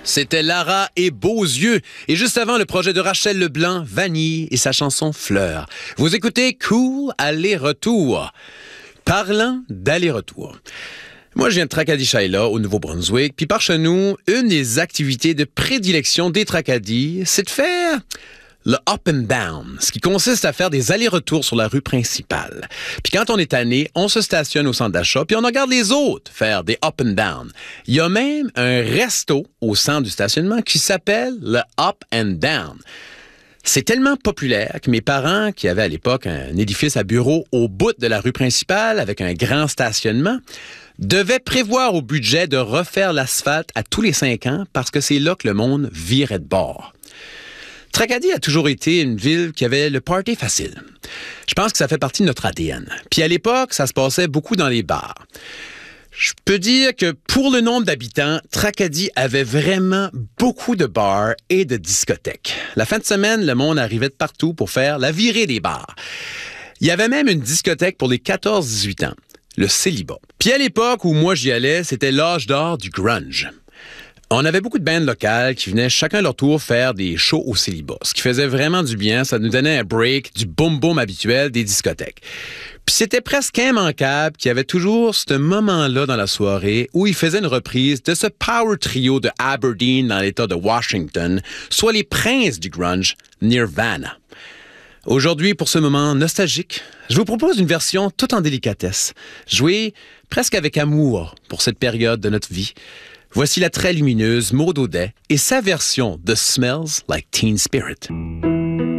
C'était Lara et Beaux yeux. Et juste avant, le projet de Rachel Leblanc, Vanille et sa chanson Fleur. Vous écoutez Cool Aller-Retour. Parlant d'aller-retour. Moi, je viens de Tracadie-Shaila, au Nouveau-Brunswick, puis par chez nous, une des activités de prédilection des Tracadie, c'est de faire le up and down, ce qui consiste à faire des allers-retours sur la rue principale. Puis quand on est tanné, on se stationne au centre d'achat, puis on regarde les autres faire des up and down. Il y a même un resto au centre du stationnement qui s'appelle le Up and Down. C'est tellement populaire que mes parents, qui avaient à l'époque un édifice à bureau au bout de la rue principale avec un grand stationnement, devaient prévoir au budget de refaire l'asphalte à tous les 5 ans parce que c'est là que le monde virait de bord. Tracadie a toujours été une ville qui avait le party facile. Je pense que ça fait partie de notre ADN. Puis à l'époque, ça se passait beaucoup dans les bars. Je peux dire que pour le nombre d'habitants, Tracadie avait vraiment beaucoup de bars et de discothèques. La fin de semaine, le monde arrivait de partout pour faire la virée des bars. Il y avait même une discothèque pour les 14-18 ans, le Célibat. Puis à l'époque où moi j'y allais, c'était l'âge d'or du grunge. On avait beaucoup de bands locales qui venaient chacun leur tour faire des shows au Célibat. Ce qui faisait vraiment du bien, ça nous donnait un break du boom-boom habituel des discothèques. Puis c'était presque immanquable qu'il y avait toujours ce moment-là dans la soirée où ils faisaient une reprise de ce power trio de Aberdeen dans l'État de Washington, soit les princes du grunge, Nirvana. Aujourd'hui, pour ce moment nostalgique, je vous propose une version toute en délicatesse, jouée presque avec amour pour cette période de notre vie. Voici la très lumineuse Maud Audet et sa version de Smells Like Teen Spirit.